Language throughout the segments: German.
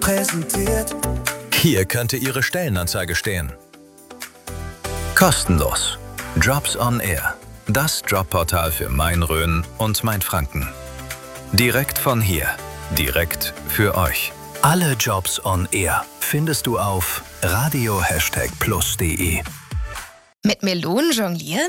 Präsentiert. Hier könnte Ihre Stellenanzeige stehen. Kostenlos. Jobs on Air. Das Jobportal für Main-Rhön und Mainfranken. Direkt von hier. Direkt für euch. Alle Jobs on Air findest du auf radio++de. Mit Melonen jonglieren?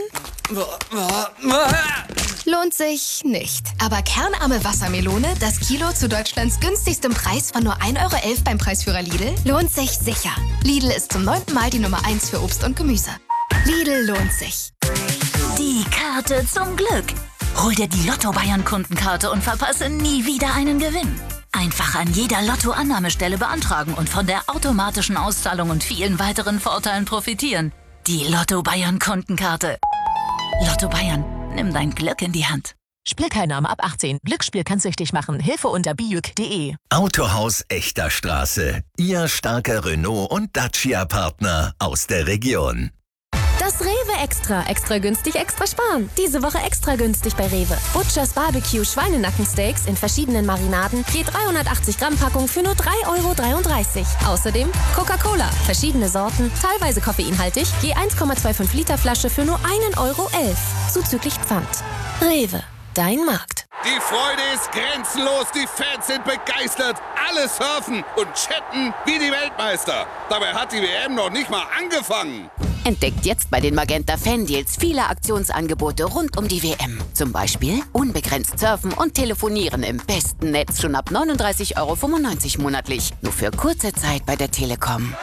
Lohnt sich nicht. Aber kernarme Wassermelone, das Kilo zu Deutschlands günstigstem Preis von nur 1,11 € beim Preisführer Lidl, lohnt sich sicher. Lidl ist zum 9. Mal die Nummer 1 für Obst und Gemüse. Lidl lohnt sich. Die Karte zum Glück. Hol dir die Lotto-Bayern-Kundenkarte und verpasse nie wieder einen Gewinn. Einfach an jeder Lotto-Annahmestelle beantragen und von der automatischen Auszahlung und vielen weiteren Vorteilen profitieren. Die Lotto-Bayern-Kundenkarte. Lotto Bayern, nimm dein Glück in die Hand. Spielteilnahme ab 18. Glücksspiel kann süchtig machen. Hilfe unter bijuk.de. Autohaus Echter Straße. Ihr starker Renault- und Dacia-Partner aus der Region. Das Rewe Extra. Extra günstig, extra sparen. Diese Woche extra günstig bei Rewe. Butchers Barbecue Schweinenackensteaks in verschiedenen Marinaden. Je 380 Gramm Packung für nur 3,33 €. Außerdem Coca-Cola. Verschiedene Sorten, teilweise koffeinhaltig. Je 1,25 Liter Flasche für nur 1,11 €. Zuzüglich Pfand. Rewe. Dein Markt. Die Freude ist grenzenlos, die Fans sind begeistert. Alle surfen und chatten wie die Weltmeister. Dabei hat die WM noch nicht mal angefangen. Entdeckt jetzt bei den Magenta Fan-Deals viele Aktionsangebote rund um die WM. Zum Beispiel unbegrenzt surfen und telefonieren im besten Netz schon ab 39,95 € monatlich. Nur für kurze Zeit bei der Telekom.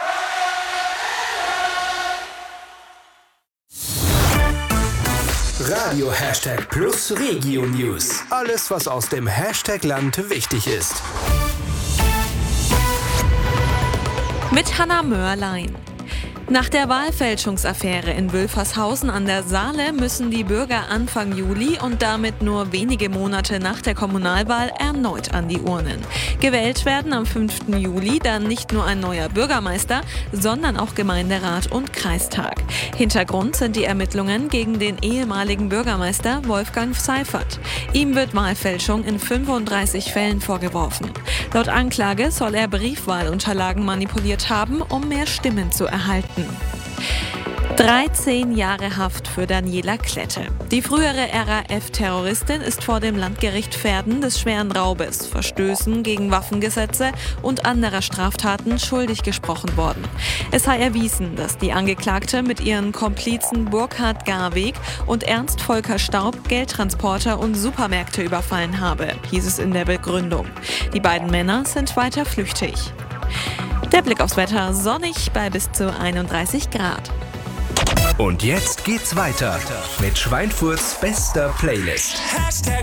Radio #+ Regio News. Alles, was aus dem Hashtag-Land wichtig ist. Mit Hannah Mörlein. Nach der Wahlfälschungsaffäre in Wülfershausen an der Saale müssen die Bürger Anfang Juli und damit nur wenige Monate nach der Kommunalwahl erneut an die Urnen. Gewählt werden am 5. Juli dann nicht nur ein neuer Bürgermeister, sondern auch Gemeinderat und Kreistag. Hintergrund sind die Ermittlungen gegen den ehemaligen Bürgermeister Wolfgang Seifert. Ihm wird Wahlfälschung in 35 Fällen vorgeworfen. Laut Anklage soll er Briefwahlunterlagen manipuliert haben, um mehr Stimmen zu erhalten. 13 Jahre Haft für Daniela Klette. Die frühere RAF-Terroristin ist vor dem Landgericht Verden des schweren Raubes, Verstößen gegen Waffengesetze und anderer Straftaten schuldig gesprochen worden. Es sei erwiesen, dass die Angeklagte mit ihren Komplizen Burkhard Garweg und Ernst Volker Staub Geldtransporter und Supermärkte überfallen habe, hieß es in der Begründung. Die beiden Männer sind weiter flüchtig. Der Blick aufs Wetter: sonnig bei bis zu 31 Grad. Und jetzt geht's weiter mit Schweinfurts bester Playlist.